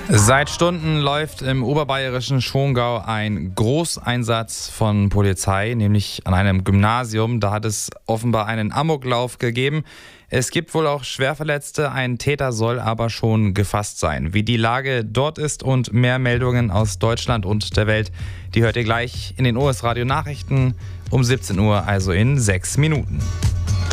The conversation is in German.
Seit Stunden läuft im oberbayerischen Schongau ein Großeinsatz von Polizei, nämlich an einem Gymnasium. Da hat es offenbar einen Amoklauf gegeben. Es gibt wohl auch Schwerverletzte, ein Täter soll aber schon gefasst sein. Wie die Lage dort ist und mehr Meldungen aus Deutschland und der Welt, die hört ihr gleich in den OS Radio Nachrichten um 17 Uhr, also in 6 Minuten.